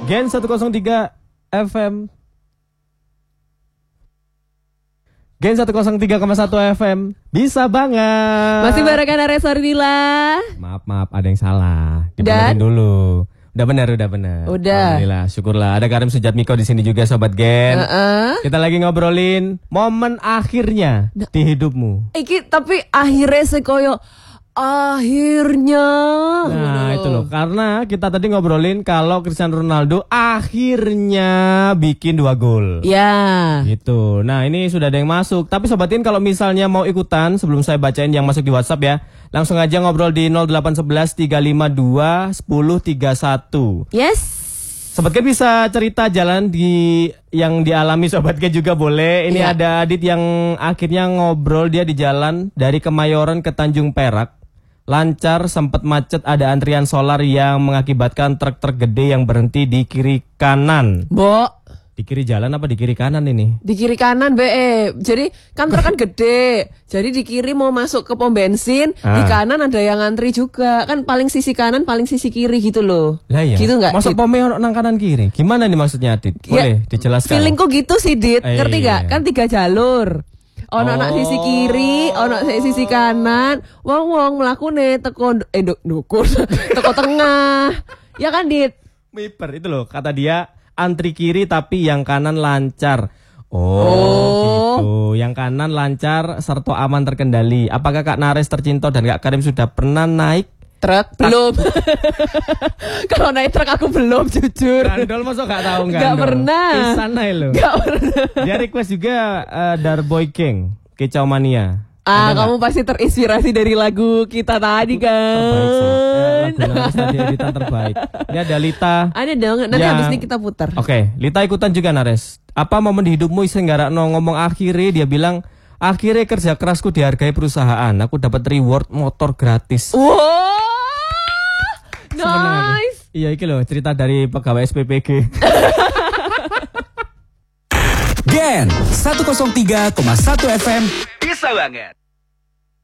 Gen 103 FM. Gen 103,1 FM. Bisa banget. Masih barengan Ares Ardila. Maaf, ada yang salah. Dibenerin dulu. Udah benar. Udah. Alhamdulillah, syukurlah. Ada Karim Sujatmiko di sini juga, Sobat Gen. Kita lagi ngobrolin momen akhirnya di hidupmu. Iki tapi akhirnya sekoyo akhirnya. Nah itu loh, karena kita tadi ngobrolin kalau Cristiano Ronaldo akhirnya bikin 2 gol. Ya. Gitu. Nah ini sudah ada yang masuk. Tapi Sobatin kalau misalnya mau ikutan, sebelum saya bacain yang masuk di WhatsApp ya, langsung aja ngobrol di 0811 352 1031. Yes. Sobat Gen bisa cerita jalan yang dialami Sobat Gen juga boleh. Ini ada Adit yang akhirnya ngobrol, dia di jalan dari Kemayoran ke Tanjung Perak. Lancar, sempat macet, ada antrian solar yang mengakibatkan truk-truk gede yang berhenti di kiri kanan. Di kiri jalan apa di kiri kanan ini? Di kiri kanan Jadi kan truk kan gede. Jadi di kiri mau masuk ke pom bensin, di kanan ada yang ngantri juga. Kan paling sisi kanan, paling sisi kiri gitu loh. Lah ya. Gitu enggak? Masuk pomnya nang kanan kiri. Gimana nih maksudnya Adit? Boleh dijelaskan? Feelingku gitu sih Dit. Ngerti enggak? Iya. Kan 3 jalur. Ono nak sisi kiri, ono sisi kanan. Wong mlakune teko ndukur, teko tengah. Ya kan Dit? Miper itu loh, kata dia antri kiri tapi yang kanan lancar. Gitu. Yang kanan lancar serta aman terkendali. Apakah Kak Nares tercinta dan Kak Karim sudah pernah naik truk? Belum. Kalau naik truk aku belum, jujur. Gandol masa gak tahu Gak pernah. Pisan aja loh. Gak pernah. Dia request juga Darboy King, Kicau Mania. Kamu pasti terinspirasi dari lagu kita tadi kan. Lagu Nares tadi editan terbaik. Ini ada Lita. Ada dong, nanti habis ini kita putar. Oke, Lita ikutan juga Nares. Apa momen di hidupmu sehingga ngomong akhirnya dia bilang, akhirnya kerja kerasku dihargai perusahaan. Aku dapat reward motor gratis. Wow, nice. Iya, iki loh cerita dari pegawai SPPG. Gen 103,1 FM. Bisa banget.